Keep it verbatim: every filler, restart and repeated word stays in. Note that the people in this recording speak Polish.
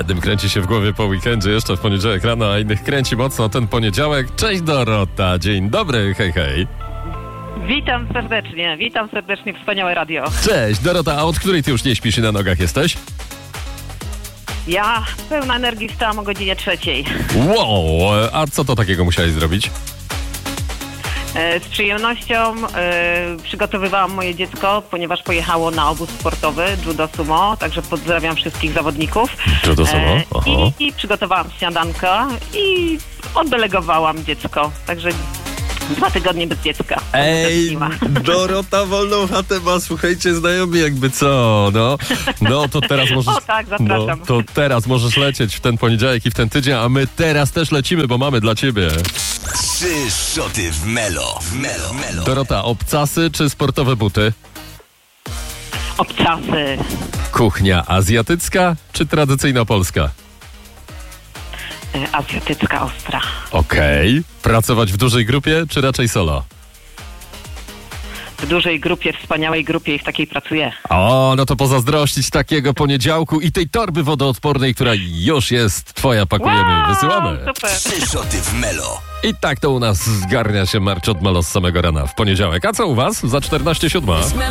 Jednym kręci się w głowie po weekendzie, jeszcze w poniedziałek rano, a innych kręci mocno ten poniedziałek. Cześć Dorota, dzień dobry, hej hej. Witam serdecznie, witam serdecznie, wspaniałe radio. Cześć Dorota, a od której ty już nie śpisz i na nogach jesteś? Ja pełna energii wstałam o godzinie trzeciej. Wow, a co to takiego musiałeś zrobić? E, z przyjemnością e, przygotowywałam moje dziecko, ponieważ pojechało na obóz sportowy Judo Sumo, także pozdrawiam wszystkich zawodników. Judo Sumo? Aha. E, i, I przygotowałam śniadanko i oddelegowałam dziecko, także dwa tygodnie bez dziecka. Ej, Dorota wolną chatę ma, słuchajcie, znajomi jakby co, no. No to teraz możesz... O tak, zapraszam. No, to teraz możesz lecieć w ten poniedziałek i w ten tydzień, a my teraz też lecimy, bo mamy dla ciebie. Trzy szoty w Melo. W Melo. Melo. Dorota, obcasy czy sportowe buty? Obcasy. Kuchnia azjatycka czy tradycyjna polska? E, azjatycka ostra. Okej. Okay. Pracować w dużej grupie czy raczej solo? W dużej grupie, wspaniałej grupie i w takiej pracuję. O, no to pozazdrościć takiego poniedziałku i tej torby wodoodpornej, która już jest twoja, pakujemy, wow, wysyłamy. Super. Trzy szoty w Melo. I tak to u nas zgarnia się marcz od Melo z samego rana w poniedziałek. A co u was? Za czternaście siódma.